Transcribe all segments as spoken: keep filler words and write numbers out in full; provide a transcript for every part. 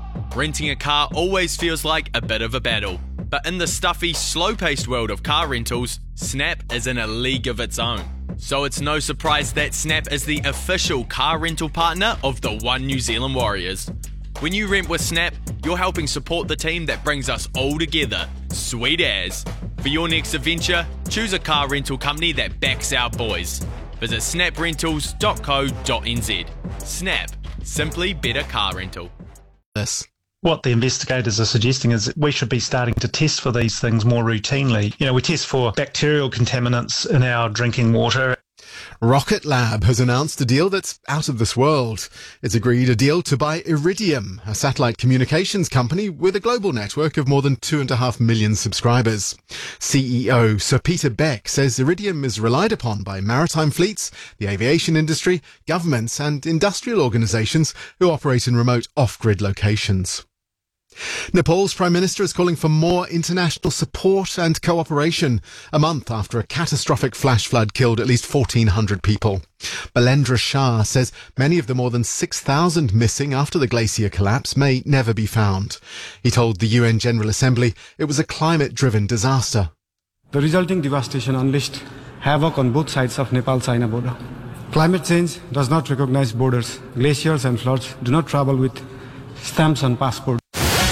Renting a car always feels like a bit of a battle, but in the stuffy, slow-paced world of car rentals, Snap is in a league of its own. So it's no surprise that Snap is the official car rental partner of the One New Zealand Warriors. When you rent with Snap, you're helping support the team that brings us all together. Sweet as. For your next adventure, choose a car rental company that backs our boys. Visit snap rentals dot co dot n z. Snap. Simply better car rental. This. What the investigators are suggesting is that we should be starting to test for these things more routinely. You know, we test for bacterial contaminants in our drinking water. Rocket Lab has announced a deal that's out of this world. It's agreed a deal to buy Iridium, a satellite communications company with a global network of more than two and a half million subscribers. C E O Sir Peter Beck says Iridium is relied upon by maritime fleets, the aviation industry, governments and industrial organisations who operate in remote off-grid locations. Nepal's Prime Minister is calling for more international support and cooperation, a month after a catastrophic flash flood killed at least fourteen hundred people. Balendra Shah says many of the more than six thousand missing after the glacier collapse may never be found. He told the U N General Assembly it was a climate-driven disaster. The resulting devastation unleashed havoc on both sides of Nepal-China border. Climate change does not recognize borders. Glaciers and floods do not travel with stamps on passports.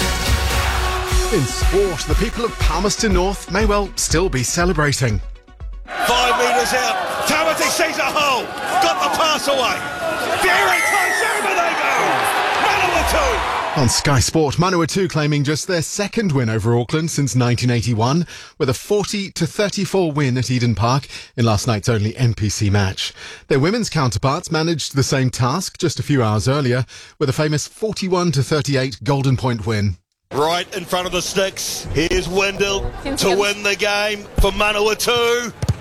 In sport, the people of Palmerston North may well still be celebrating. Five metres out, Tamati sees a hole, got the pass away. Very close, over they go. Manawatu. On Sky Sport, Manawatu claiming just their second win over Auckland since nineteen eighty-one, with a forty to thirty-four win at Eden Park in last night's only N P C match. Their women's counterparts managed the same task just a few hours earlier with a famous forty-one to thirty-eight Golden Point win. Right in front of the sticks, here's Wendell to win the game for Manawatu.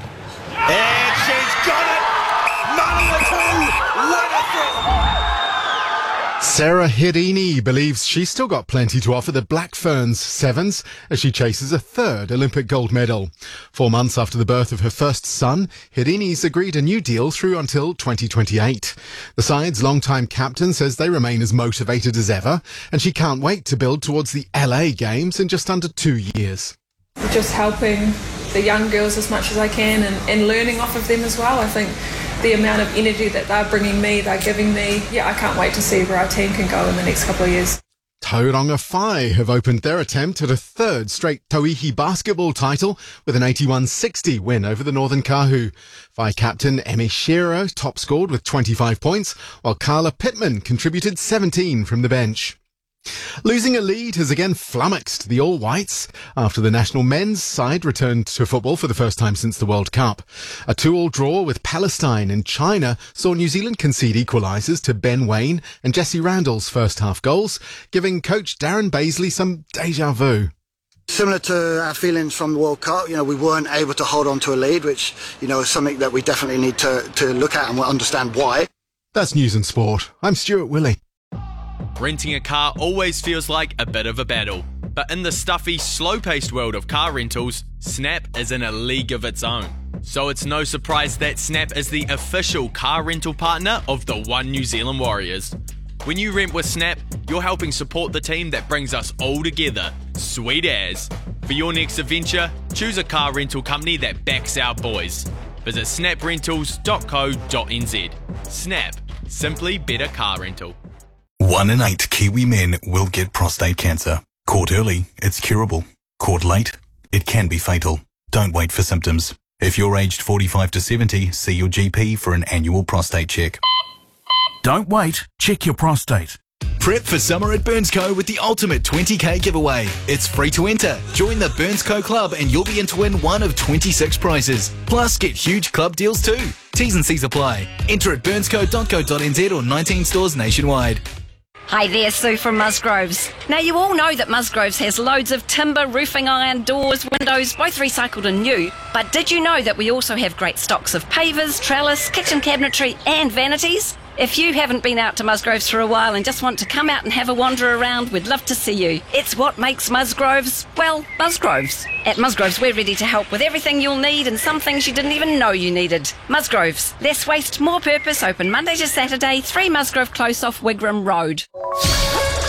And she's got it! Manawatu win it for... Sarah Hirini believes she's still got plenty to offer the Black Ferns Sevens as she chases a third Olympic gold medal. Four months after the birth of her first son, Hirini's agreed a new deal through until twenty twenty-eight. The side's longtime captain says they remain as motivated as ever, and she can't wait to build towards the L A Games in just under two years. Just helping the young girls as much as I can and, and learning off of them as well. I think the amount of energy that they're bringing me, they're giving me, yeah, I can't wait to see where our team can go in the next couple of years. Tauranga Whai have opened their attempt at a third straight Tauihi basketball title with an eighty-one sixty win over the Northern Kahu. Whai captain Emi Shearer top scored with twenty-five points, while Carla Pittman contributed seventeen from the bench. Losing a lead has again flummoxed the All Whites after the national men's side returned to football for the first time since the World Cup. A two-all draw with Palestine and China saw New Zealand concede equalisers to Ben Waine and Jesse Randall's first half goals, giving coach Darren Baisley some deja vu. Similar to our feelings from the World Cup, you know, we weren't able to hold on to a lead, which, you know, is something that we definitely need to, to look at and we'll understand why. That's News and Sport. I'm Stuart Willey. Renting a car always feels like a bit of a battle, but in the stuffy, slow-paced world of car rentals, Snap is in a league of its own. So it's no surprise that Snap is the official car rental partner of the One New Zealand Warriors. When you rent with Snap, you're helping support the team that brings us all together. Sweet as. For your next adventure, choose a car rental company that backs our boys. Visit snap rentals dot co dot n z. Snap. Simply better car rental. One in eight Kiwi men will get prostate cancer. Caught early, it's curable. Caught late, it can be fatal. Don't wait for symptoms. If you're aged forty-five to seventy, see your G P for an annual prostate check. Don't wait, check your prostate. Prep for summer at Burnsco with the ultimate twenty K giveaway. It's free to enter. Join the Burnsco Club and you'll be in to win one of twenty-six prizes. Plus, get huge club deals too. T's and C's apply. Enter at burnsco dot co dot n z or nineteen stores nationwide. Hi there, Sue from Musgroves. Now, you all know that Musgroves has loads of timber, roofing iron, doors, windows, both recycled and new. But did you know that we also have great stocks of pavers, trellis, kitchen cabinetry and vanities? If you haven't been out to Musgroves for a while and just want to come out and have a wander around, we'd love to see you. It's what makes Musgroves, well, Musgroves. At Musgroves, we're ready to help with everything you'll need and some things you didn't even know you needed. Musgroves, less waste, more purpose, open Monday to Saturday, three Musgrove Close off Wigram Road.